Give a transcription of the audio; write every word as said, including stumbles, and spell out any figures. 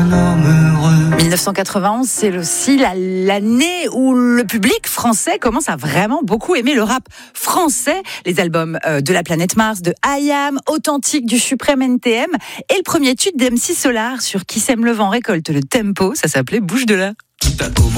un homme heureux. dix-neuf cent quatre-vingt-onze, c'est aussi la, l'année où le public français commence à vraiment beaucoup aimer le rap français. Les albums euh, de la planète Mars, de I Am, Authentique du Suprême N T M et le premier tube d'M C Solar sur Qui sème le vent récolte le tempo, ça s'appelait Bouge de là. Tout a commencé